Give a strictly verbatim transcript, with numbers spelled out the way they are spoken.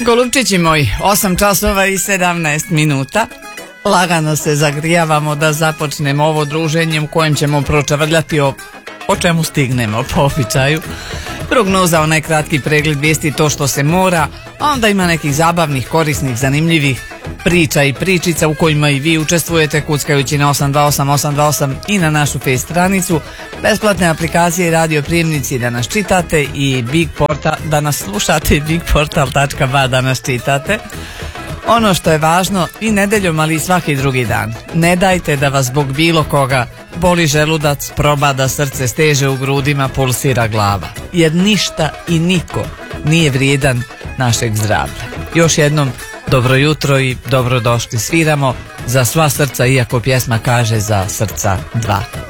Golupčići moji, osam časova i sedamnaest minuta. Lagano se zagrijavamo da započnemo ovo druženje u kojem ćemo pročavrljati o, o čemu stignemo po običaju. Prognoza, onaj kratki pregled vijesti, to što se mora, a onda ima nekih zabavnih, korisnih, zanimljivih priča i pričica u kojima i vi učestvujete kuckajući na osam dva osam osam dva osam i na našu face stranicu, besplatne aplikacije i radio prijemnici da nas čitate i Big Portal, da nas slušate i big portal tačka ba da nas čitate. Ono što je važno i nedeljom, ali i svaki drugi dan, ne dajte da vas zbog bilo koga boli želudac, probada srce, steže u grudima, pulsira glava, jer ništa i niko nije vrijedan našeg zdravlja. Još jednom dobro jutro i dobrodošli. Sviramo za sva srca, iako pjesma kaže za srca dva.